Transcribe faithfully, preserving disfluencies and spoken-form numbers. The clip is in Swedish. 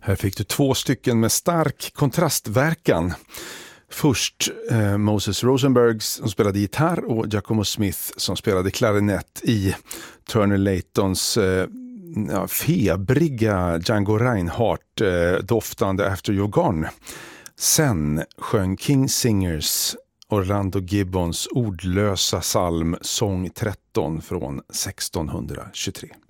Här fick du två stycken med stark kontrastverkan. Först eh, Moses Rosenberg som spelade gitarr och Giacomo Smith som spelade klarinett i Turner Laytons eh, ja, febriga Django Reinhardt eh, doftande After You're Gone. Sen sjöng King Singers Orlando Gibbons ordlösa psalm Sång tretton från sextonhundratjugotre.